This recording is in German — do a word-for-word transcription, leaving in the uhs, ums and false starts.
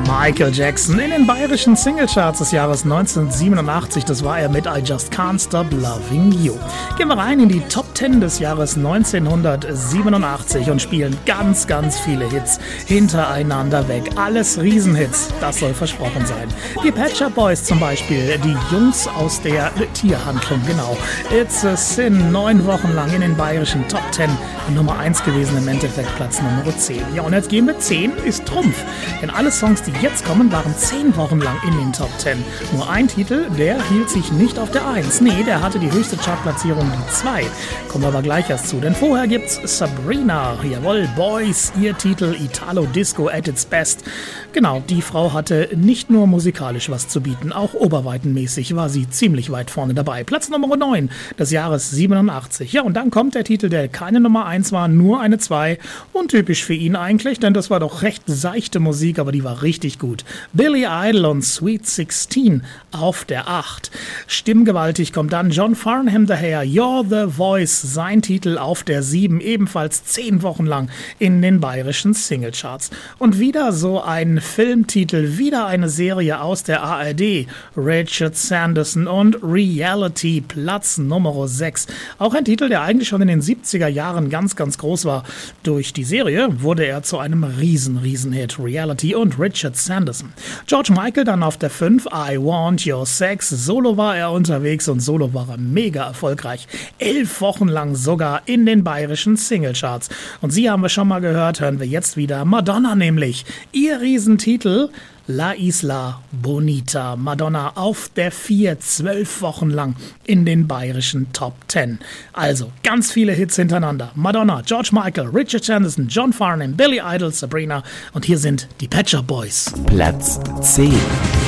Michael Jackson in den bayerischen Singlecharts des Jahres neunzehnhundertsiebenundachtzig, das war er mit I Just Can't Stop Loving You. Gehen wir rein in die Top zehn des Jahres neunzehnhundertsiebenundachtzig und spielen ganz, ganz viele Hits hintereinander weg. Alles Riesenhits, das soll versprochen sein. Die Pet Shop Boys zum Beispiel, die Jungs aus der Tierhandlung, genau. It's a Sin, neun Wochen lang in den bayerischen Top zehn, Nummer eins gewesen, im Endeffekt Platz Nummer zehn. Ja, und jetzt gehen wir zehn, ist Trumpf. Denn alle Songs, die jetzt kommen, waren zehn Wochen lang in den Top zehn. Nur ein Titel, der hielt sich nicht auf der eins. Nee, der hatte die höchste Chartplatzierung, die zwei. Kommen wir aber gleich erst zu, denn vorher gibt's Sabrina. Jawohl, Boys, ihr Titel Italo Disco at its best. Genau, die Frau hatte nicht nur musikalisch was zu bieten, auch oberweitenmäßig war sie ziemlich weit vorne dabei. Platz Nummer neun des Jahres siebenundachtzig. Ja, und dann kommt der Titel, der keine Nummer eins war, nur eine zwei. Untypisch für ihn eigentlich, denn das war doch recht seichte Musik, aber die war richtig gut. Billy Idol und Sweet sixteen auf der acht. Stimmgewaltig kommt dann John Farnham daher, You're the Voice, sein Titel auf der sieben, ebenfalls zehn Wochen lang in den bayerischen Singlecharts. Und wieder so ein Filmtitel, wieder eine Serie aus der A R D, Richard Sanderson und Reality, Platz Nummer sechs. Auch ein Titel, der eigentlich schon in den siebziger Jahren ganz, ganz groß war. Durch die Serie wurde er zu einem riesen, riesen Hit, Reality und Richard Sanderson. George Michael dann auf der fünf, I Want Your Sex. Solo war er unterwegs und solo war er mega erfolgreich. Elf Wochen lang sogar in den bayerischen Singlecharts. Und sie haben wir schon mal gehört, hören wir jetzt wieder. Madonna nämlich. Ihr Riesentitel La Isla Bonita. Madonna auf der vier, zwölf Wochen lang in den bayerischen Top zehn. Also ganz viele Hits hintereinander. Madonna, George Michael, Richard Sanderson, John Farnham, Billy Idol, Sabrina und hier sind die Pet Shop Boys. Platz zehn.